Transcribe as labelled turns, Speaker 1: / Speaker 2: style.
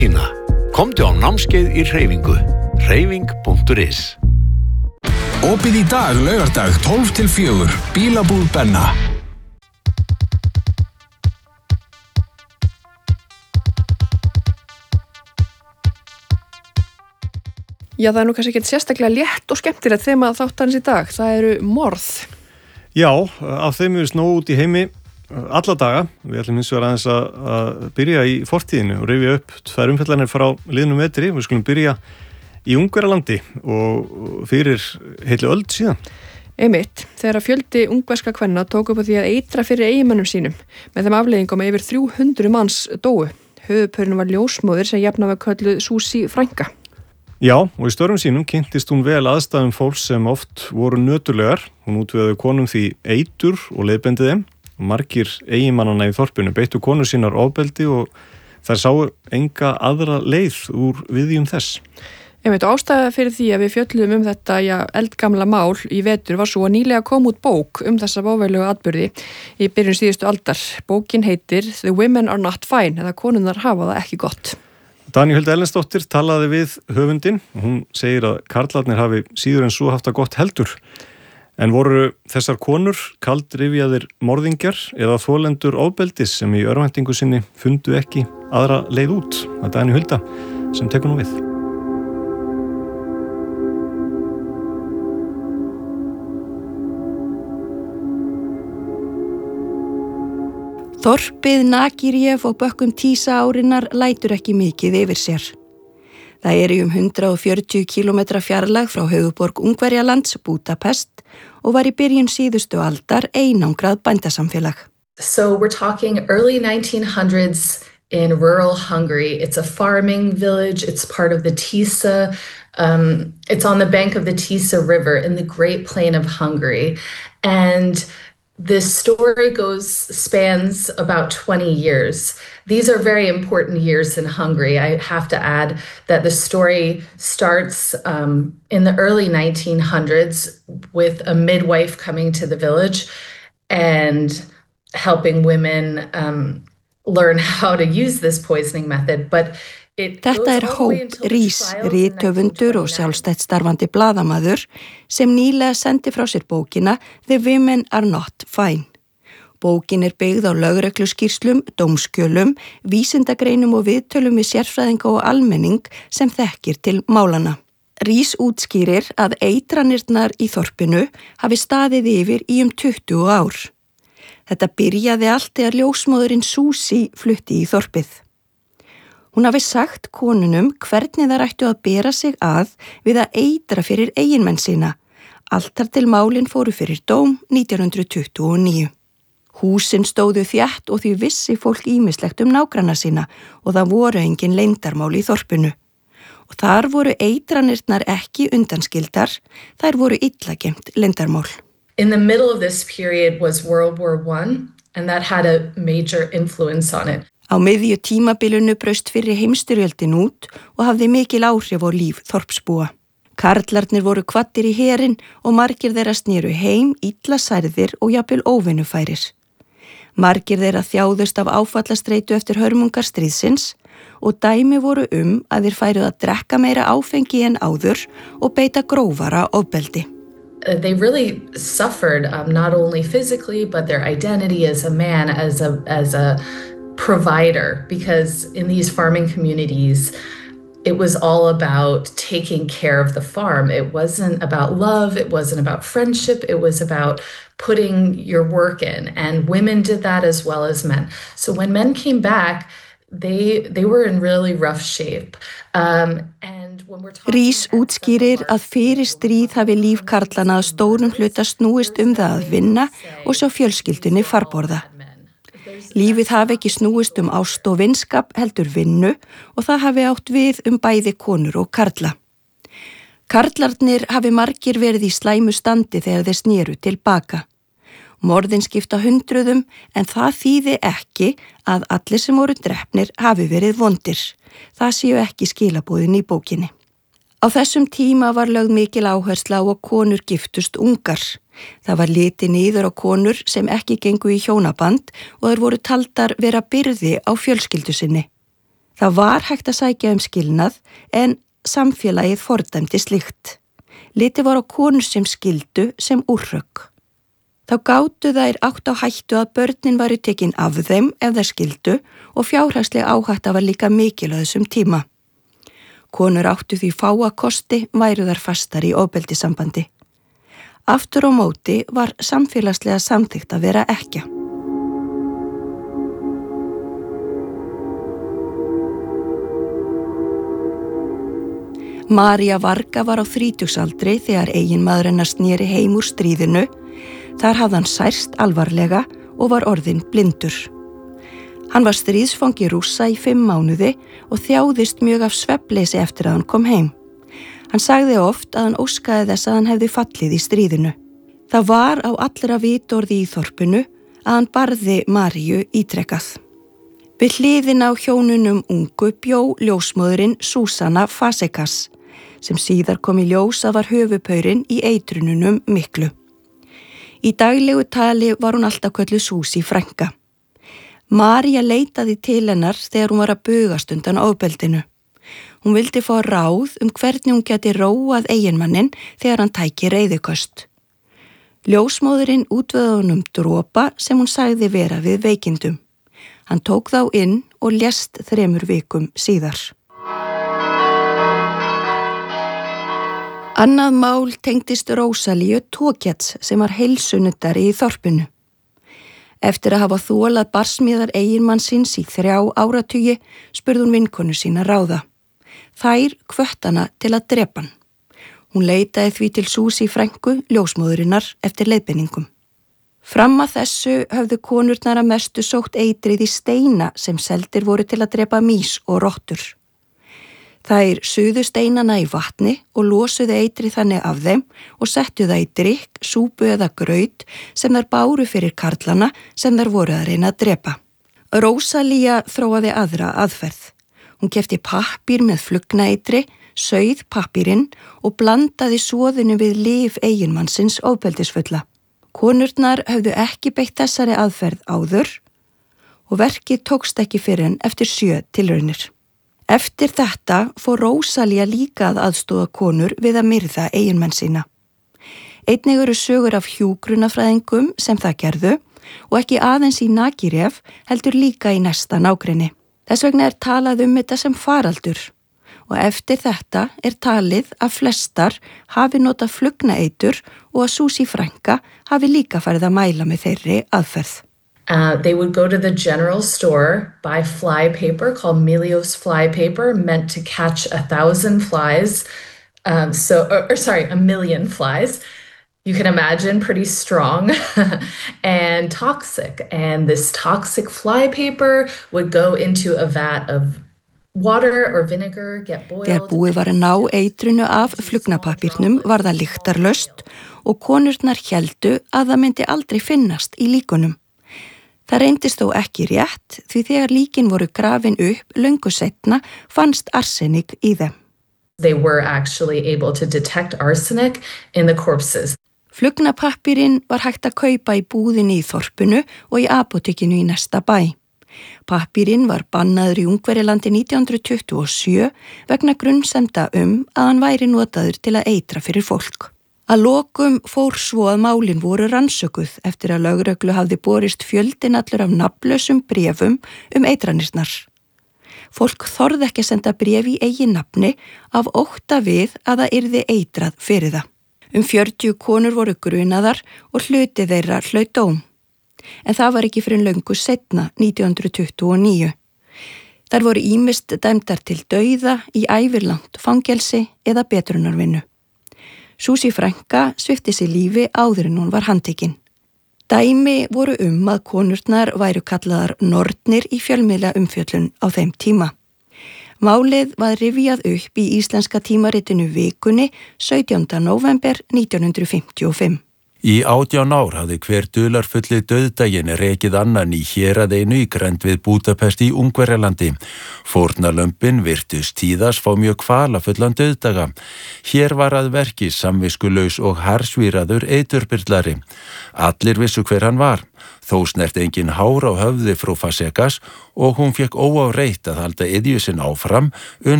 Speaker 1: Komdu á námskeið í hreyfingu. hreyfing.is.
Speaker 2: Opið í dag, laugardag, 12 til 4, Bílabúð Benna.
Speaker 3: Já, það nú kannski ekki sérstaklega létt og skemmtilegt þema þáttarins í dag. Það eru morð.
Speaker 4: Já, af þeim við snóð út í heimi alla daga. Við ætlum hins vegar aðeins að byrja í fortíðinu og rifja upp tvær umfjallanir frá liðnum vetri. Við skulum byrja í Ungverjalandi og fyrir heilu öld síðan.
Speaker 3: Einmitt, þegar fjöldi ungverska kvenna tók upp á því að eitra fyrir eiginmönnum sínum með þeim afleiðingum að yfir 300 manns dóu. Höfuðpaurinn var ljósmóðir sem jafnan var kölluð Susi frænka.
Speaker 4: Já, og í störfum sínum kynntist hún vel aðstæðum fólks sem oft voru nöturlegar. Hún útvegaði konum því eitur og leiðbendið þeim. Margir eiginmannanna í þorpinu beittu konur sínar ofbeldi og þær sáu enga aðra leið úr viðjum þess.
Speaker 3: Einmitt, ástæða fyrir því að við fjölluðum þetta eldgamla mál í vetur var svo að nýlega kom út bók þessa váveilegu atburði í byrjun síðustu aldar. Bókin heitir The Women Are Not Fine, eða konurnar hafa það ekki gott.
Speaker 4: Dagný Hulda Ellensdóttir talaði við höfundinn og hún segir að karlarnir hafi síður en svo haft það gott heldur. En voru þessar konur kaldrifjaðir morðingjar eða þolendur ofbeldis sem í örvæntingu sinni fundu ekki aðra leið út? Það er Dagný Hulda sem tekur nú við.
Speaker 5: Þorpið Nakirjev og bökkum Tísa árinnar lætur ekki mikið yfir sér. Það er í 140 km fjarlæg frá höfuðborg Ungverjalands, Budapest, og var í byrjun síðustu aldar einangrað bændasamfélag.
Speaker 6: So we're talking early 1900s in rural Hungary. It's a farming village. It's part of the Tisa. It's on the bank of the Tisa River in the Great Plain of Hungary. And this story spans about 20 years. These are very important years in Hungary. I have to add that the story starts in the early 1900s with a midwife coming to the village and helping women learn how to use this poisoning method. But
Speaker 5: Þetta Hope Rhys, rithöfundur og sjálfstætt starfandi blaðamaður sem nýlega sendi frá sér bókina The Women Are Not Fine. Bókin byggð á lögregluskýrslum, dómskjölum, vísindagreinum og viðtölum við sérfræðinga og almenning sem þekkir til málana. Rhys útskýrir að eitranirnar í þorpinu hafi staðið yfir í 20 ár. Þetta byrjaði allt þegar ljósmóðurinn Susi flutti í þorpið. Hún hafi sagt konunum hvernig þær ættu að bera sig að við að eitra fyrir eiginmenn sína, allt þar til málin fóru fyrir dóm 1929. Húsin stóðu þétt og því vissi fólk ýmislegt nágranna sína og það voru engin leyndarmál í þorpinu. Og þar voru eitranirnar ekki undanskildar, þær voru illa geymt leyndarmál.
Speaker 6: In the middle of this period was World War I, and that had a major influence on it.
Speaker 5: Á miðju tímabilinu braust fyrri heimstyrjöldin út og hafði mikil áhrif á líf þorpsbúa. Karlarnir voru kvaddir í herinn og margir þeirra snéru heim, illa særðir og jafnvel óvinnufærir. Margir þeirra þjáðust af áfallastreitu eftir hörmungar stríðsins og dæmi voru að þeir færuð að drekka meira áfengi en áður og beita grófara ofbeldi.
Speaker 6: They really suffered not only physically but their identity as a man, as a provider, because in these farming communities it was all about taking care of the farm. It wasn't about love, it wasn't about friendship, it was about putting your work in, and women did that as well as men. So when men came back, they were in really rough shape.
Speaker 5: Rhys útskýrir að fyrir stríð hafi líf karlana að stórum hluta snúist það að vinna og sjá fjölskyldunni farborða. Lífið hafi ekki snúist ást og vinskap heldur vinnu og það hafi átt við bæði konur og karla. Karlarnir hafi margir verið í slæmu standi þegar þeir snéru tilbaka. Morðin skipta hundruðum en það þýði ekki að allir sem voru drepnir hafi verið vondir. Það séu ekki skilaboðin í bókinni. Á þessum tíma var lögð mikil áhersla á að konur giftust ungar. Það var litið niður á konur sem ekki gengu í hjónaband og þær voru taldar vera byrði á fjölskyldu sinni. Það var hægt að sækja skilnað en samfélagið fordæmdi slíkt. Litið var á konur sem skildu sem úrrök. Þá gátu þær átt á hættu að börnin væru tekin af þeim ef þær skildu og fjárhagsleg áhætta var líka mikil á þessum tíma. Konur áttu því fáa kosti væru þær fastar í ofbeldissambandi. Aftur á móti var samfélagslega samþykkt að vera ekkja. María Varga var á 30-aldri þegar eiginmaður hennar sneri heim úr stríðinu. Þar hafði hann særst alvarlega og var orðinn blindur. Hann var stríðsfangi Rússa í 5 mánuði og þjáðist mjög af svefnleysi eftir að hann kom heim. Hann sagði oft að hann óskaði þess að hann hefði fallið í stríðinu. Það var á allra vitorði í þorpinu að hann barði Maríu ítrekað. Við hliðina á hjónunum ungu bjó ljósmóðurinn Susanna Fazekas, sem síðar kom í ljós að var höfupaurinn í eitrununum miklu. Í daglegu tali var hún alltaf kölluð Susi frænka. María leitaði til hennar þegar hún var að bugast undan ofbeldinu. Hún vildi fá ráð hvernig hún gæti róað eiginmanninn þegar hann tæki reiðiköst. Ljósmóðurinn útvegaði honum dropa sem hún sagði vera við veikindum. Hann tók þá inn og lést 3 vikum síðar. Annað mál tengdist Rósalíu Tókjats sem var heilsunuddari í þorpinu. Eftir að hafa þolað barsmíðar eiginmann síns í 3 áratugi spurði hún vinkonu sína ráða. Þær hvött hana til að drepa hann. Hún leitaði því til Susi frænku, ljósmóðurinnar, eftir leiðbeiningum. Fram að þessu höfðu konurnar að mestu sótt eitrið í steina sem seldir voru til að drepa mýs og rottur. Þær suðu steinana í vatni og losuðu eitrið þannig af þeim og settu það í drykk, súpu eða graut sem þær báru fyrir karlana sem þær voru að reyna að drepa. Rósalía þróaði aðra aðferð. Hún keypti pappír með flugnaeitri, sauð pappírinn og blandaði soðinu við lyf eiginmannsins ofbeldisfulla. Konurnar höfðu ekki beitt þessari aðferð áður og verkið tókst ekki fyrir en eftir 7 tilraunir. Eftir þetta fór Rósalía líka að aðstoða konur við að myrða eiginmenn sína. Einnig eru sögur af hjúkrunafræðingum sem það gerðu og ekki aðeins í Nagirev heldur líka í næsta nágrenni. Þess vegna er talað þetta sem faraldur og eftir þetta er talið að flestar hafi notað flugnaeitur og að Susi frænka hafi líka farið að mæla með þeirri aðferð.
Speaker 6: They would go to the general store, buy fly paper called Melios fly paper, meant to catch 1,000 flies. 1,000,000 flies. You can imagine pretty strong and toxic. And this toxic fly paper would go into a vat of water or vinegar, get boiled.
Speaker 5: Þegar búið var að ná eitrinu af flugnapappírnum var það lyktarlaust og konurnar héldu að það myndi aldrei finnast í líkunum. Það reyndist þó ekki rétt því þegar líkin voru grafin upp löngu seinna fannst arsenik í þeim.
Speaker 6: They were actually able to detect arsenic in the corpses.
Speaker 5: Flugnapappírinn var hægt að kaupa í búðinni í þorpinu og í apótekinu í næsta bæ. Pappírinn var bannaður í Ungverjalandi 1927 vegna grunnsemda að hann væri notaður til að eitra fyrir fólk. Að lokum fór svo að málin voru rannsökuð eftir að lögreglu hafði borist fjöldin allur af nafnlausum bréfum eitranirnar. Fólk þorði ekki að senda bréf í eigin nafni af ótta við að það yrði eitrað fyrir það. 40 konur voru grunaðar og hluti þeirra hlaut dóm. En það var ekki fyrir löngu seinna 1929. Þær voru ýmist dæmdar til dauða í ævilangt fangelsi eða betrunarvinnu. Susi frænka svipti sig lífi áður en hún var handtekin. Dæmi voru að konurnar væru kallaðar nornir í fjölmiðla umfjöllun á þeim tíma. Málið var rifjað upp í íslenska tímaritinu Vikunni 17. nóvember 1955.
Speaker 7: Í 18 ár hafði hver dularfulli dauðdaginn rekið annan í héraðinu í grennd við Búdapest í Ungverjalandi. Fórnarlömbin virtust tíðast fá mjög kvalafullan dauðdaga. Hér var að verki samviskulaus og harðsvíraður eiturbyrlari. Allir vissu hver hann var. Þó snert engin hár á höfði frú Fazekas og hún fékk óáreitt að halda iðju sinn áfram